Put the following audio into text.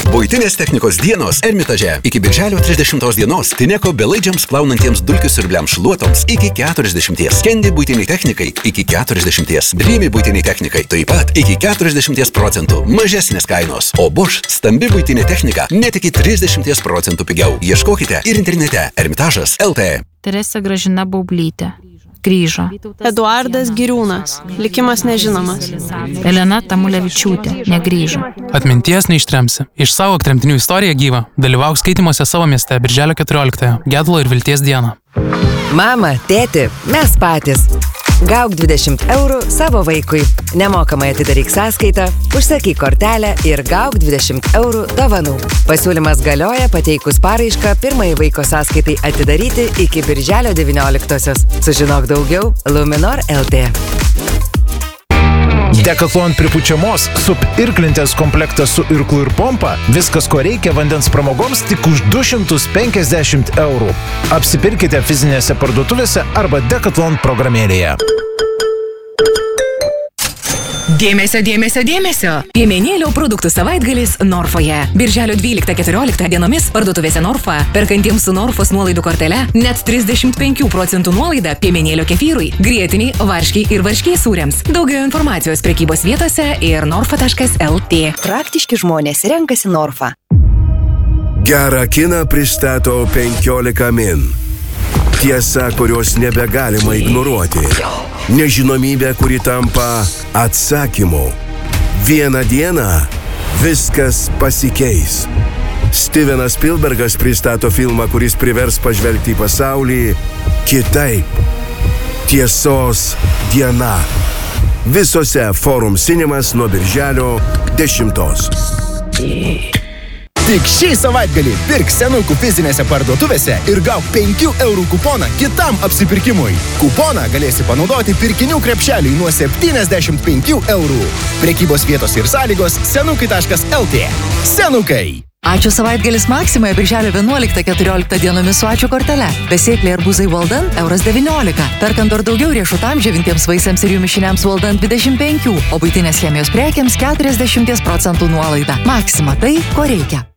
Buitinės technikos dienos Ermitaže. Iki birželio 30 dienos Tineko belaidžiams plaunantiems dulkių siurbliams šluotoms iki 40. Skendi buitiniai technikai iki 40. Dreamy buitiniai technikai taip pat iki 40% mažesnės kainos. O Bosch stambi buitinė technika net iki 30% pigiau. Ieškokite ir internete Ermitažas LT. Teresė Gražina Baublytė. Grįžo. Eduardas Giriūnas. Likimas nežinomas. Elena Tamulevičiūtė. Negrįžo. Atminties neištremsi. Išsaugok tremtinių istoriją gyvą. Dalyvauk skaitymuose savo mieste birželio 14. Gedulo ir vilties dieną. Mama, tėti, mes patys. Gauk 20 eurų savo vaikui. Nemokamai atidaryk sąskaitą, užsakyk kortelę ir gauk 20 eurų dovanų. Pasiūlymas galioja pateikus paraišką pirmai vaiko sąskaitai atidaryti iki birželio 19-osios. Sužinok daugiau Luminor LT. Decathlon pripučiamos SUP irklintės komplektas su irklu ir pompa. Viskas, ko reikia vandens pramogoms, tik už 250 eurų. Apsipirkite fizinėse parduotuvėse arba Decathlon programėlėje. Dėmesio, dėmesio, dėmesio! Piemenėlio produktų savaitgalis Norfoje. Birželio 12-14 dienomis parduotuvėse Norfa, perkantiems su Norfos nuolaidų kortele, net 35% nuolaida piemenėlio kefyrui, grietiniai, varškiai ir varškiai sūriams. Daugiau informacijos prekybos vietose ir norfa.lt. Praktiški žmonės renkasi Norfa. Gerą kiną pristato 15 min. Tiesa, kurios nebegalima ignoruoti. Nežinomybė, kuri tampa atsakymu. Vieną dieną viskas pasikeis. Stevenas Spielbergas pristato filmą, kuris privers pažvelgti į pasaulį kitaip. Tiesos diena. Visose Forum Cinemas nuo birželio 10. Tik šį savaitgalį pirk senukų fizinėse parduotuvėse ir gauk 5 eurų kuponą kitam apsipirkimui. Kuponą galėsi panaudoti pirkinių krepšeliui nuo 75 eurų. Prekybos vietos ir sąlygos senukai.lt. Senukai! Ačiū savaitgalis Maksimoje birželio 11-14 dienomis su ačiū kortele. Besėkliai arbūzai Walden €19. Perkant dar daugiau riešutam, džiovintiems vaisiams ir jų mišiniams Walden 25, o buitinės chemijos prekiams 40% nuolaida. Maksima tai, ko reikia.